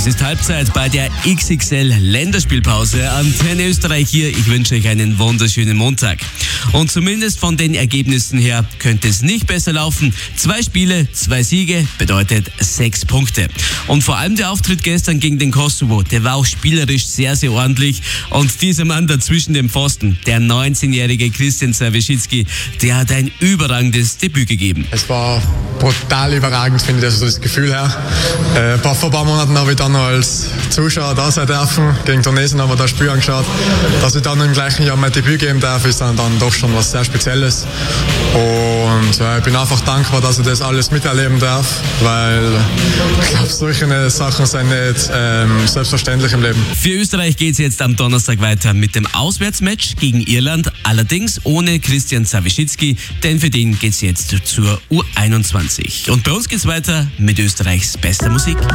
ist Halbzeit bei der XXL-Länderspielpause. Antenne Österreich hier. Ich wünsche euch einen wunderschönen Montag. Und zumindest von den Ergebnissen her könnte es nicht besser laufen. 2 Spiele, 2 Siege bedeutet 6 Punkte. Und vor allem der Auftritt gestern gegen den Kosovo, der war auch spielerisch sehr, sehr ordentlich. Und dieser Mann da zwischen dem Pfosten, der 19-jährige Christian Savischicki, der hat ein überragendes Debüt gegeben. Es war brutal überragend, finde ich, also das Gefühl her. Vor ein paar Monaten habe ich dann noch als Zuschauer da sein dürfen. Gegen Tunesien haben wir das Spiel angeschaut. Dass ich dann im gleichen Jahr mein Debüt geben darf, ist dann doch schon was sehr Spezielles. Und ich bin einfach dankbar, dass ich das alles miterleben darf, weil ich glaube, solche Sachen sind nicht selbstverständlich im Leben. Für Österreich geht es jetzt am Donnerstag weiter mit dem Auswärtsmatch gegen Irland, allerdings ohne Christian Savischicki, denn für den geht es jetzt zur U21. Und bei uns geht es weiter mit Österreichs bester Musik.